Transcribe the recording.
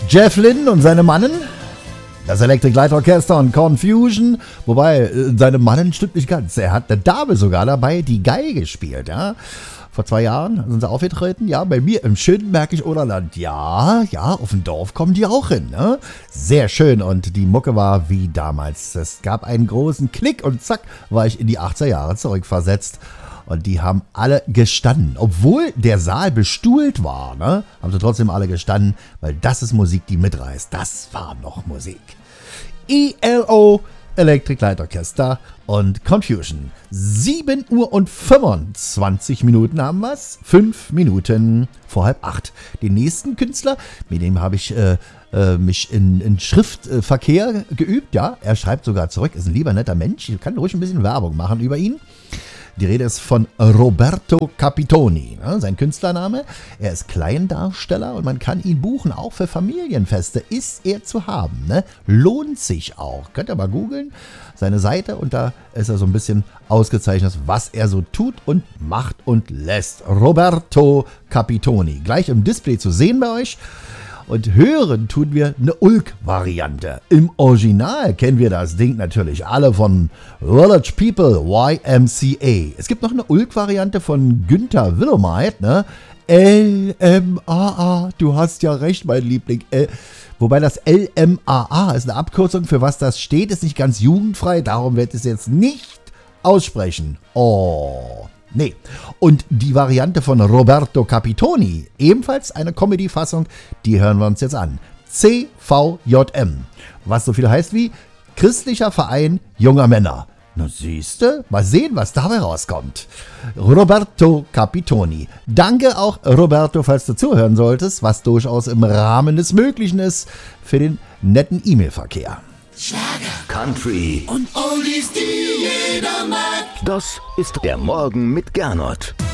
Jeff Lynne und seine Mannen, das Electric Light Orchester und Confusion, wobei seine Mannen stimmt nicht ganz. Er hat eine Dame sogar dabei, die Geige spielt, ja. Vor 2 Jahren sind sie aufgetreten, ja, bei mir im schönen Märkisch-Oderland. Ja, auf dem Dorf kommen die auch hin, ne? Sehr schön und die Mucke war wie damals. Es gab einen großen Klick und zack, war ich in die 80er Jahre zurückversetzt. Und die haben alle gestanden. Obwohl der Saal bestuhlt war, ne, haben sie trotzdem alle gestanden, weil das ist Musik, die mitreißt. Das war noch Musik. ELO, Electric Light Orchester und Confusion. 7 Uhr und 25 Minuten haben wir es. 5 Minuten vor 7:30. Den nächsten Künstler, mit dem habe ich mich in Schriftverkehr geübt. Ja, er schreibt sogar zurück, ist ein lieber netter Mensch. Ich kann ruhig ein bisschen Werbung machen über ihn. Die Rede ist von Roberto Capitoni, ne, sein Künstlername. Er ist Kleindarsteller und man kann ihn buchen, auch für Familienfeste ist er zu haben. Ne? Lohnt sich auch. Könnt ihr mal googeln, seine Seite, und da ist er so ein bisschen ausgezeichnet, was er so tut und macht und lässt. Roberto Capitoni, gleich im Display zu sehen bei euch. Und hören tun wir eine Ulk-Variante. Im Original kennen wir das Ding natürlich alle von Village People, YMCA. Es gibt noch eine Ulk-Variante von Günther Willomeit, ne? LMAA, du hast ja recht, mein Liebling. Wobei das LMAA ist eine Abkürzung, für was das steht, ist nicht ganz jugendfrei, darum werde ich es jetzt nicht aussprechen. Oh, nee. Und die Variante von Roberto Capitoni, ebenfalls eine Comedy-Fassung, die hören wir uns jetzt an. CVJM, was so viel heißt wie Christlicher Verein junger Männer. Na siehste, mal sehen, was dabei rauskommt. Roberto Capitoni. Danke auch, Roberto, falls du zuhören solltest, was durchaus im Rahmen des Möglichen ist, für den netten E-Mail-Verkehr. Schlager, Country und Oldies, die jeder mag. Das ist der Morgen mit Gernot.